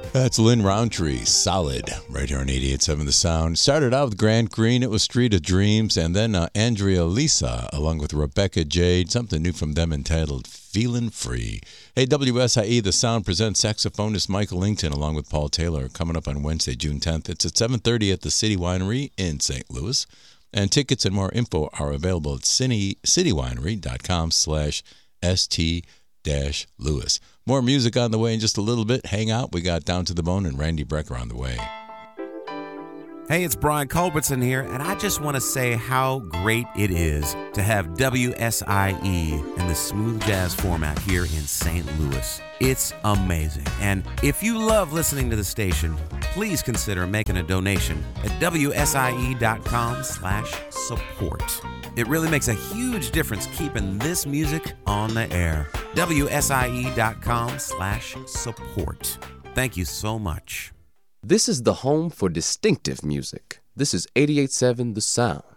That's Lynn Roundtree, Solid, right here on 88.7 The Sound. Started out with Grant Green, it was Street of Dreams, and then Andrea Lisa, along with Rebecca Jade, something new from them entitled Feelin' Free. Hey, WSIE The Sound presents saxophonist Michael Lington along with Paul Taylor coming up on Wednesday, June 10th. It's at 7:30 at the City Winery in St. Louis. And tickets and more info are available at citywinery.com/ST-Lewis. More music on the way in just a little bit. Hang out. We got Down to the Bone and Randy Brecker on the way. Hey, it's Brian Culbertson here, and I just want to say how great it is to have WSIE in the smooth jazz format here in St. Louis. It's amazing. And if you love listening to the station, please consider making a donation at WSIE.com/support. It really makes a huge difference keeping this music on the air. WSIE.com/support. Thank you so much. This is the home for distinctive music. This is 88.7 The Sound.